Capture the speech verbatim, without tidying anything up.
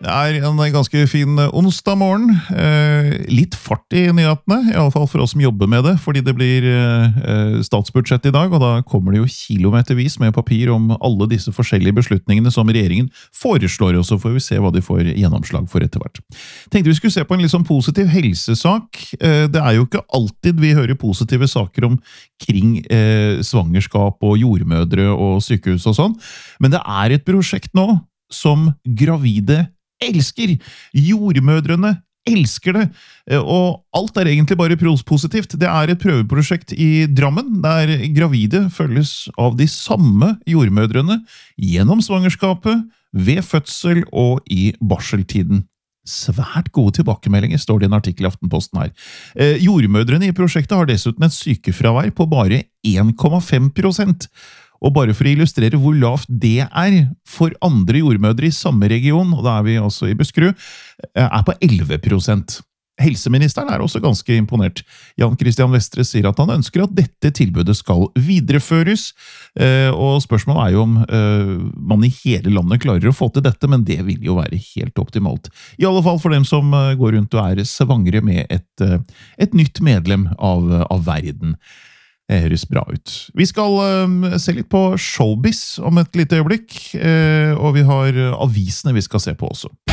er en ganske fin onsdag morgen. Eh, litt fart i nyhetene, i alle fall for oss som jobber med det, fordi det blir eh, statsbudsjett i dag, og da kommer det jo kilometervis med papir om alle disse forskjellige beslutningene som regjeringen foreslår, og så får vi se hva de får gjennomslag for etter hvert. Tenkte vi skulle se på en litt sånn positiv helsesak. Eh, det er jo ikke alltid vi hører positive saker om kring eh, svangerskap og jordmødre og sykehus og sånn, men det er et prosjekt nå som gravide elsker. Jordmødrene elsker det, og alt er egentlig bare positivt. Det er et prøveprosjekt i Drammen, der gravide følges av de samme jordmødrene gjennom svangerskapet, ved fødsel og i barseltiden. Svært gode tilbakemeldinger, står det i en artikkel i Aftenposten her. Eh, jordmødrene i prosjektet har dessuten et sykefravær på bare en komma fem prosent. Og bare for å illustrere hvor lavt det er for andre jordmødre i samme region, og da er vi også i Buskerud, er på elleve prosent. Helseministeren er også ganske imponert. Jan Christian Vestre sier at han ønsker at dette tilbudet skal videreføres, og spørsmålet er jo om man i hele landet klarer å få til dette, men det vil jo være helt optimalt. I alle fall for dem som går rundt og er svangre med et, et nytt medlem av, av verden. Det høres bra ut. Vi skal uh, se litt på showbiz om et lite øyeblikk, uh, og vi har avisene vi skal se på også.